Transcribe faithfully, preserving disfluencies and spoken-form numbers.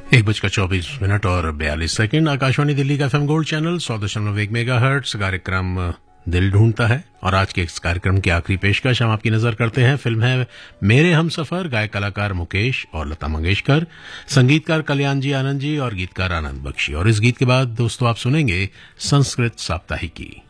एक बजकर चौबीस मिनट और बयालीस सेकंड। आकाशवाणी दिल्ली का एफएम गोल्ड चैनल सौ दशमलव एक मेगा हर्ट्स कार्यक्रम दिल ढूंढता है और आज के इस कार्यक्रम की आखिरी पेशकश हम आपकी नजर करते हैं। फिल्म है मेरे हमसफर, गायक कलाकार मुकेश और लता मंगेशकर, संगीतकार कल्याण जी आनंद जी और गीतकार आनंद बख्शी। और इस गीत के बाद दोस्तों आप सुनेंगे संस्कृत साप्ताहिकी।